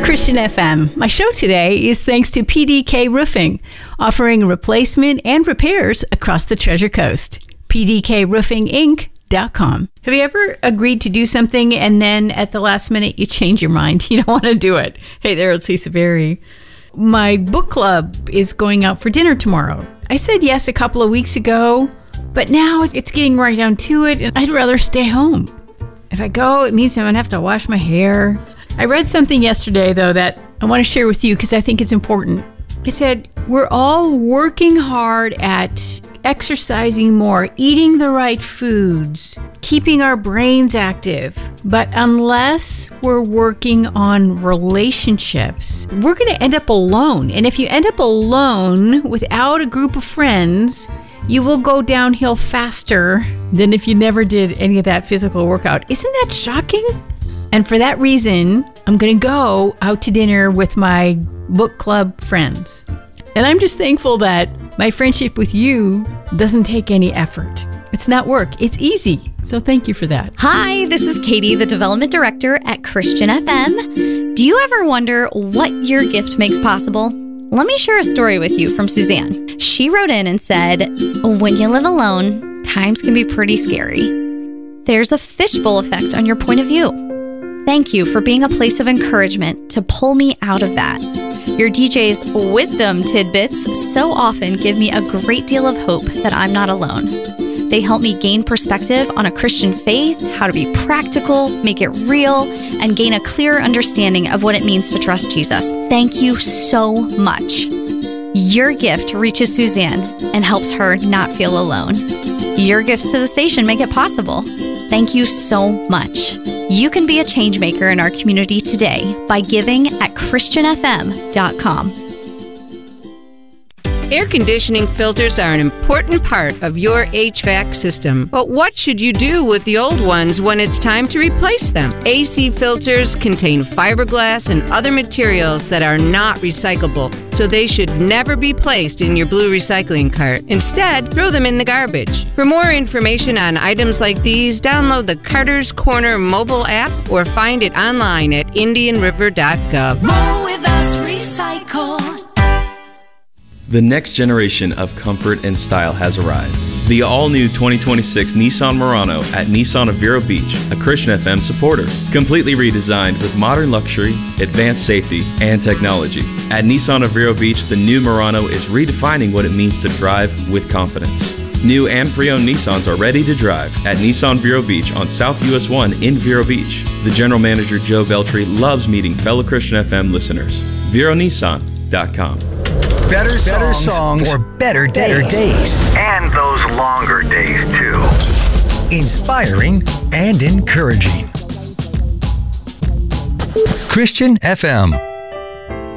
Christian FM. My show today is thanks to PDK Roofing, offering replacement and repairs across the Treasure Coast. PDKRoofingInc.com. Have you ever agreed to do something and then at the last minute you change your mind? You don't want to do it. Hey there, it's Lisa Berry. My book club is going out for dinner tomorrow. I said yes a couple of weeks ago, but now it's getting right down to it and I'd rather stay home. If I go, it means I'm going to have to wash my hair. I read something yesterday, though, that I want to share with you because I think it's important. It said, we're all working hard at exercising more, eating the right foods, keeping our brains active. But unless we're working on relationships, we're going to end up alone. And if you end up alone without a group of friends, you will go downhill faster than if you never did any of that physical workout. Isn't that shocking? And for that reason, I'm going to go out to dinner with my book club friends. And I'm just thankful that my friendship with you doesn't take any effort. It's not work. It's easy. So thank you for that. Hi, this is Katie, the Development Director at Christian FM. Do you ever wonder what your gift makes possible? Let me share a story with you from Suzanne. She wrote in and said, when you live alone, times can be pretty scary. There's a fishbowl effect on your point of view. Thank you for being a place of encouragement to pull me out of that. Your DJ's wisdom tidbits so often give me a great deal of hope that I'm not alone. They help me gain perspective on a Christian faith, how to be practical, make it real, and gain a clearer understanding of what it means to trust Jesus. Thank you so much. Your gift reaches Suzanne and helps her not feel alone. Your gifts to the station make it possible. Thank you so much. You can be a change maker in our community today by giving at christianfm.com. Air conditioning filters are an important part of your HVAC system. But what should you do with the old ones when it's time to replace them? AC filters contain fiberglass and other materials that are not recyclable, so they should never be placed in your blue recycling cart. Instead, throw them in the garbage. For more information on items like these, download the Carter's Corner mobile app or find it online at indianriver.gov. Roll with us, recycle. The next generation of comfort and style has arrived. The all-new 2026 Nissan Murano at Nissan of Vero Beach, a Christian FM supporter. Completely redesigned with modern luxury, advanced safety, and technology. At Nissan of Vero Beach, the new Murano is redefining what it means to drive with confidence. New and pre-owned Nissans are ready to drive at Nissan Vero Beach on South US 1 in Vero Beach. The general manager, Joe Beltry, loves meeting fellow Christian FM listeners. VeroNissan.com. Better songs for better days. And those longer days, too. Inspiring and encouraging. Christian FM.